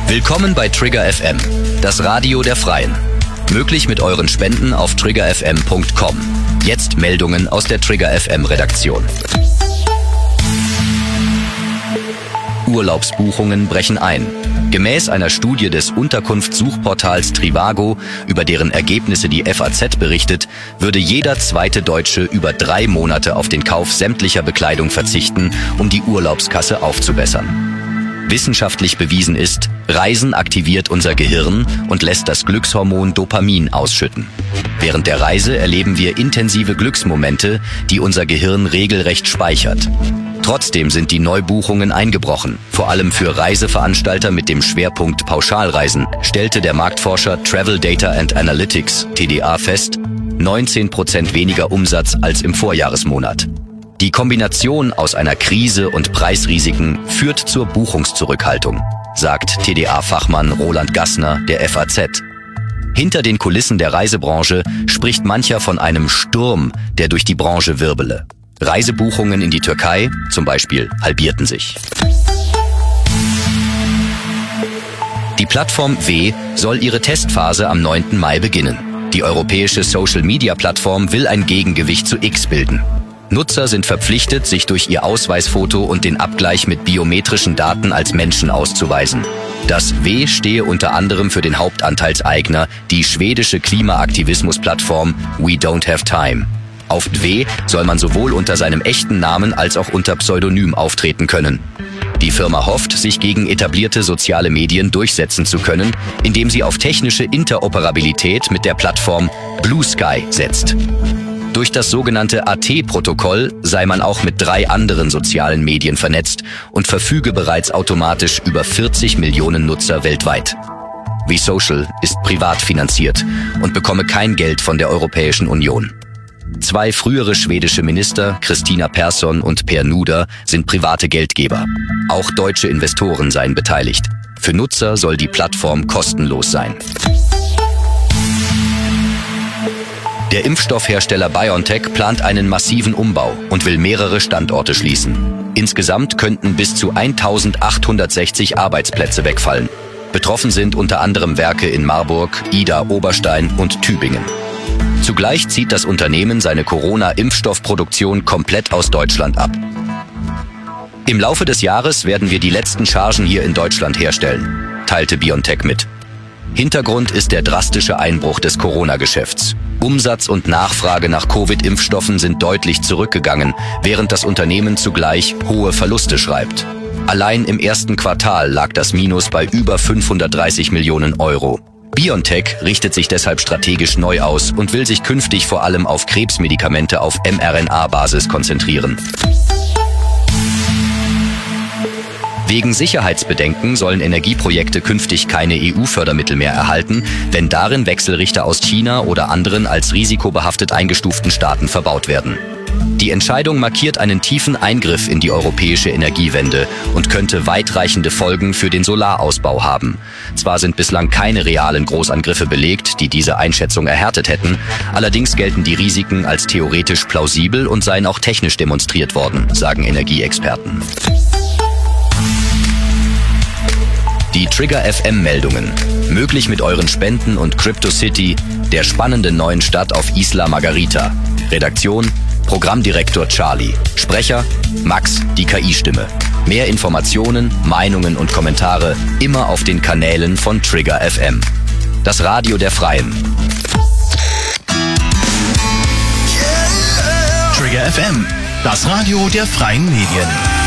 Willkommen bei Trigger FM, das Radio der Freien. Möglich mit euren Spenden auf triggerfm.com. Jetzt Meldungen aus der Trigger FM Redaktion. Urlaubsbuchungen brechen ein. Gemäß einer Studie des Unterkunftssuchportals Trivago, über deren Ergebnisse die FAZ berichtet, würde jeder zweite Deutsche über 3 Monate auf den Kauf sämtlicher Bekleidung verzichten, um die Urlaubskasse aufzubessern. Wissenschaftlich bewiesen ist, Reisen aktiviert unser Gehirn und lässt das Glückshormon Dopamin ausschütten. Während der Reise erleben wir intensive Glücksmomente, die unser Gehirn regelrecht speichert. Trotzdem sind die Neubuchungen eingebrochen, vor allem für Reiseveranstalter mit dem Schwerpunkt Pauschalreisen, stellte der Marktforscher Travel Data and Analytics, TDA, fest, 19% weniger Umsatz als im Vorjahresmonat. Die Kombination aus einer Krise und Preisrisiken führt zur Buchungszurückhaltung, sagt TDA-Fachmann Roland Gassner der FAZ. Hinter den Kulissen der Reisebranche spricht mancher von einem Sturm, der durch die Branche wirbele. Reisebuchungen in die Türkei, zum Beispiel, halbierten sich. Die Plattform W soll ihre Testphase am 9. Mai beginnen. Die europäische Social-Media-Plattform will ein Gegengewicht zu X bilden. Nutzer sind verpflichtet, sich durch ihr Ausweisfoto und den Abgleich mit biometrischen Daten als Menschen auszuweisen. Das W stehe unter anderem für den Hauptanteilseigner, die schwedische Klimaaktivismus-Plattform We Don't Have Time. Auf W soll man sowohl unter seinem echten Namen als auch unter Pseudonym auftreten können. Die Firma hofft, sich gegen etablierte soziale Medien durchsetzen zu können, indem sie auf technische Interoperabilität mit der Plattform Blue Sky setzt. Durch das sogenannte AT-Protokoll sei man auch mit 3 anderen sozialen Medien vernetzt und verfüge bereits automatisch über 40 Millionen Nutzer weltweit. V-Social ist privat finanziert und bekomme kein Geld von der Europäischen Union. 2 frühere schwedische Minister, Kristina Persson und Per Nuder, sind private Geldgeber. Auch deutsche Investoren seien beteiligt. Für Nutzer soll die Plattform kostenlos sein. Der Impfstoffhersteller BioNTech plant einen massiven Umbau und will mehrere Standorte schließen. Insgesamt könnten bis zu 1860 Arbeitsplätze wegfallen. Betroffen sind unter anderem Werke in Marburg, Ida, Oberstein und Tübingen. Zugleich zieht das Unternehmen seine Corona-Impfstoffproduktion komplett aus Deutschland ab. Im Laufe des Jahres werden wir die letzten Chargen hier in Deutschland herstellen, teilte BioNTech mit. Hintergrund ist der drastische Einbruch des Corona-Geschäfts. Umsatz und Nachfrage nach Covid-Impfstoffen sind deutlich zurückgegangen, während das Unternehmen zugleich hohe Verluste schreibt. Allein im ersten Quartal lag das Minus bei über 530 Millionen Euro. BioNTech richtet sich deshalb strategisch neu aus und will sich künftig vor allem auf Krebsmedikamente auf mRNA-Basis konzentrieren. Wegen Sicherheitsbedenken sollen Energieprojekte künftig keine EU-Fördermittel mehr erhalten, wenn darin Wechselrichter aus China oder anderen als risikobehaftet eingestuften Staaten verbaut werden. Die Entscheidung markiert einen tiefen Eingriff in die europäische Energiewende und könnte weitreichende Folgen für den Solarausbau haben. Zwar sind bislang keine realen Großangriffe belegt, die diese Einschätzung erhärtet hätten, allerdings gelten die Risiken als theoretisch plausibel und seien auch technisch demonstriert worden, sagen Energieexperten. Die Trigger FM Meldungen. Möglich mit euren Spenden und CryptoCity, der spannenden neuen Stadt auf Isla Margarita. Redaktion: Programmdirektor Charlie. Sprecher: Max, die KI-Stimme. Mehr Informationen, Meinungen und Kommentare immer auf den Kanälen von Trigger FM. Das Radio der Freien. Trigger FM, das Radio der freien Medien.